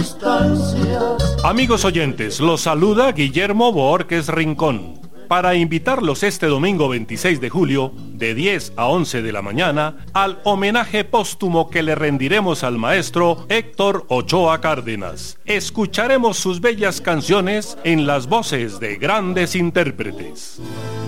distancias. Amigos oyentes, los saluda Guillermo Borges Rincón para invitarlos este domingo 26 de julio de 10 a 11 de la mañana al homenaje póstumo que le rendiremos al maestro Héctor Ochoa Cárdenas. Escucharemos sus bellas canciones en las voces de grandes intérpretes.